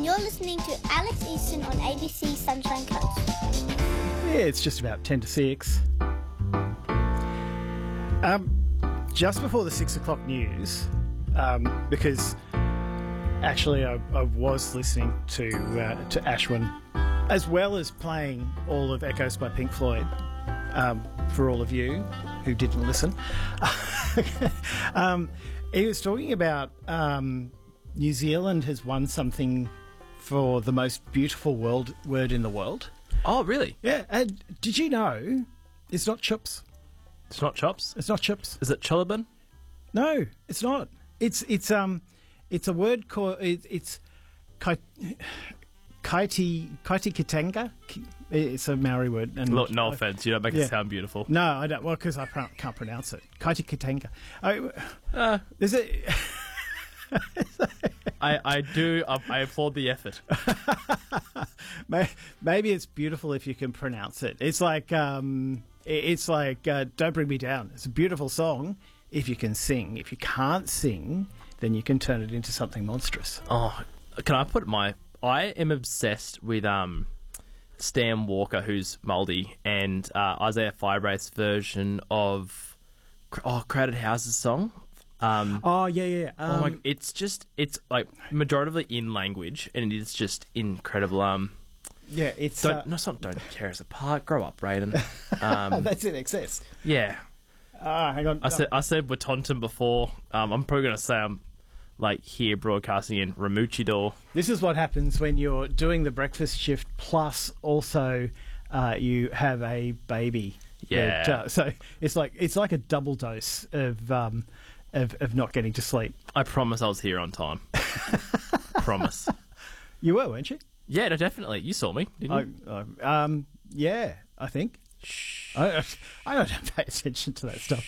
and you're listening to Alex Easton on ABC Sunshine Coast. Yeah, it's just about 10 to 6. Just before the 6 o'clock news, because actually I was listening to Ashwin, as well as playing all of Echoes by Pink Floyd, for all of you who didn't listen. He was talking about New Zealand has won something for the most beautiful word in the world. Oh, really? Yeah, and did you know it's not chips? It's not chops? It's not chips. Is it Chulabin? No, it's not. It's a word called it's kaiti-kitanga. It's a Maori word. And Look, no offense, you don't make it sound beautiful. No, I don't. Well, because I can't pronounce it. Kaiti-kitanga. Is it? I do. I applaud the effort. Maybe it's beautiful if you can pronounce it. It's like Don't Bring Me Down. It's a beautiful song if you can sing. If you can't sing, then you can turn it into something monstrous. Oh, can I put I am obsessed with Stan Walker, who's Mouldy, and Isaiah Firebraith's version of Crowded Houses song. Yeah. It's like majoritively in language, and it is just incredible. Yeah, it's don't tear us apart. Grow up, Brayden. That's in excess. Yeah. Hang on. I said Wetonton before. I'm probably going to say I'm like here broadcasting in Ramuchidor. This is what happens when you're doing the breakfast shift, plus also you have a baby. Yeah. So it's like a double dose of not getting to sleep. I promise I was here on time. Promise. You were, weren't you? Yeah, no, definitely. You saw me, didn't you? Yeah, I think. Shh. I don't pay attention to that stuff.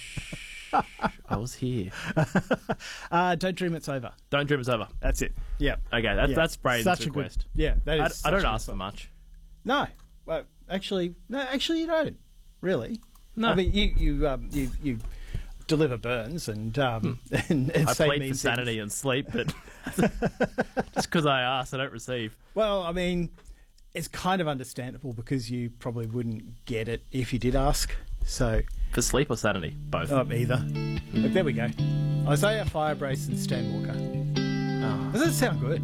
I was here. Don't dream it's over. Don't dream it's over. That's it. Yeah. Okay, that's Braden's request. That is. I don't ask for much. No. Well, actually, you don't. Really. No. I mean, you deliver burns and I say plead mean for sanity and sleep, but just because I ask, I don't receive. Well, I mean, it's kind of understandable because you probably wouldn't get it if you did ask. So For sleep or sanity? Both. Either. But there we go. Isaiah Firebraith and Stan Walker. Oh, Does that sound good?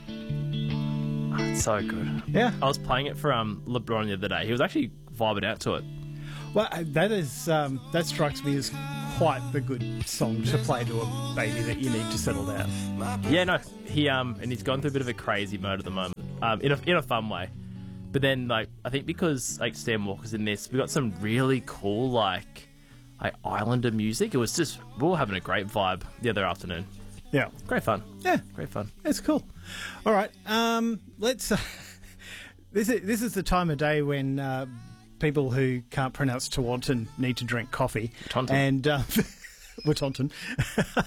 it's so good. Yeah. I was playing it for LeBron the other day. He was actually vibing out to it. Well, that strikes me as quite the good song to play to a baby that you need to settle down. Yeah, no, he and he's gone through a bit of a crazy mode at the moment, in a fun way. But then, like, I think because like Stan Walker's in this, we got some really cool like Islander music. It was just we were having a great vibe the other afternoon. Yeah, Great fun. yeah, Great fun. it's cool. All right, let's. This is the time of day when people who can't pronounce Tewantin need to drink coffee. Tewantin. And Wetonton.